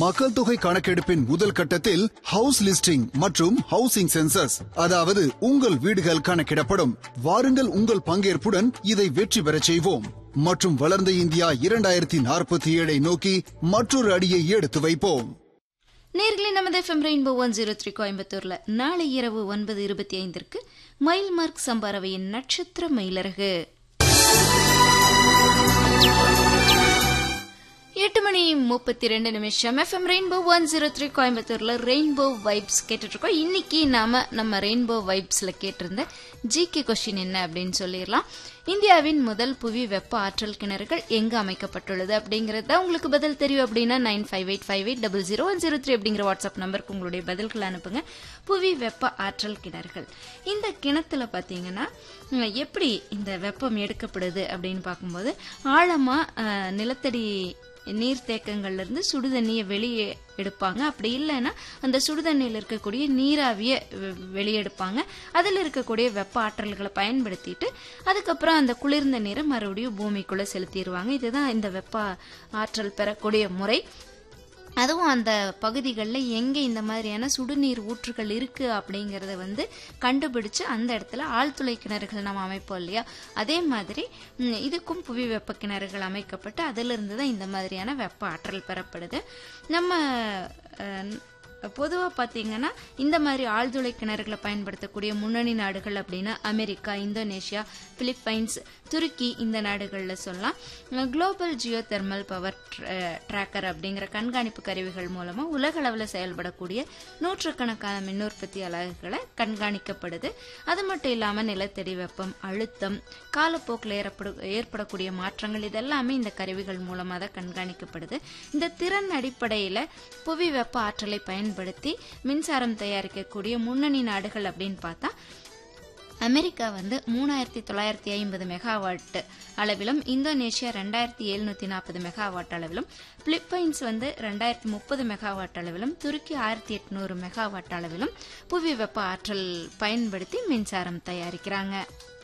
மக்கள் தொகை கணக்கெடுப்பின் முதல் கட்டத்தில் ஹவுஸ் லிஸ்டிங் மற்றும் ஹவுசிங் சென்சஸ், அதாவது உங்கள் வீடுகள் கணக்கிடப்படும். வாருங்கள், உங்கள் பங்கேற்புடன் இதை வெற்றி பெறச் செய்வோம் மற்றும் வளர்ந்த இந்தியா 2047 நோக்கி மற்றொரு அடியை எடுத்து வைப்போம். நேர்களே, நமது எஃப்எம் ரெயின்போ 103 கோயம்புத்தூர்ல நாளை இரவு 9:25 மயில் மார்க் சம்பாரவையின் நட்சத்திர மயிலரகு 8:32 எஃப்எம் ரெயின்போ 103 கோயம்புத்தூர்ல ரெயின்போ வைப்ஸ் கேட்டுட்டு இருக்கோம். இன்னைக்கு நம்ம ரெயின்போ வைப்ஸ்ல கேட்டிருந்த ஜிகே கொஸ்டின் என்ன அப்படின்னு சொல்லிடலாம். இந்தியாவின் முதல் புவி வெப்ப ஆற்றல் கிணறுகள் எங்கு அமைக்கப்பட்டுள்ளது அப்படிங்கறத உங்களுக்கு பதில் தெரியும் அப்படின்னா 9585800103 அப்படிங்கிற வாட்ஸ்அப் நம்பருக்கு உங்களுடைய பதில்களை அனுப்புங்க. புவி வெப்ப ஆற்றல் கிணறுகள், இந்த கிணத்துல பாத்தீங்கன்னா எப்படி இந்த வெப்பம் எடுக்கப்படுது அப்படின்னு பார்க்கும்போது, ஆழமா நிலத்தடி நீர்த்தேக்கங்கள்ல இருந்து சுடுதண்ணியை வெளியே எடுப்பாங்க. அப்படி இல்லைன்னா அந்த சுடுதண்ணியில் இருக்கக்கூடிய நீராவிய வெளியெடுப்பாங்க. அதில் இருக்கக்கூடிய வெப்ப ஆற்றல்களை பயன்படுத்திட்டு அதுக்கப்புறம் அந்த குளிர்ந்த நீரை மறுபடியும் பூமிக்குள்ள செலுத்திடுவாங்க. இதுதான் இந்த வெப்ப ஆற்றல் பெறக்கூடிய முறை. அதுவும் அந்த பகுதிகளில் எங்கே இந்த மாதிரியான சுடுநீர் ஊற்றுகள் இருக்கு அப்படிங்கறத கண்டுபிடிச்சு அந்த இடத்துல ஆழ்துளை கிணறுகள் நம்ம அமைப்போம் இல்லையா, அதே மாதிரி இதுக்கும் புவி வெப்ப கிணறுகள் அமைக்கப்பட்டு அதிலிருந்து தான் இந்த மாதிரியான வெப்ப ஆற்றல் பெறப்படுது. நம்ம பொதுவாக பார்த்தீங்கன்னா இந்த மாதிரி ஆழ்துளை கிணறுகளை பயன்படுத்தக்கூடிய முன்னணி நாடுகள் அப்படின்னா அமெரிக்கா, இந்தோனேஷியா, பிலிப்பைன்ஸ், துருக்கி, இந்த நாடுகளில் சொல்லலாம். Global Jio thermal power tracker அப்படிங்கிற கண்காணிப்பு கருவிகள் மூலமா உலக அளவில் செயல்படக்கூடிய நூற்றுக்கணக்கான மின் உற்பத்தி அலகுகளை கண்காணிக்கப்படுது. அது மட்டும் இல்லாமல் நிலத்தடி வெப்பம், அழுத்தம், காலப்போக்கில் ஏற்படக்கூடிய மாற்றங்கள் இதெல்லாமே இந்த கருவிகள் மூலமாக தான் கண்காணிக்கப்படுது. இந்த திறன் அடிப்படையில் புவி வெப்ப ஆற்றலை பயன்படுத்தி மின்சாரம் தயாரிக்கக்கூடிய முன்னணி நாடுகள் அப்படின்னு பார்த்தா அமெரிக்கா 3950 மெகாவாட் அளவிலும், இந்தோனேஷியா 2740 மெகாவாட் அளவிலும், பிலிப்பைன்ஸ் 2030 மெகாவாட் அளவிலும், துருக்கி 1800 மெகாவாட் அளவிலும் புவி வெப்ப ஆற்றல் பயன்படுத்தி மின்சாரம் தயாரிக்கிறாங்க.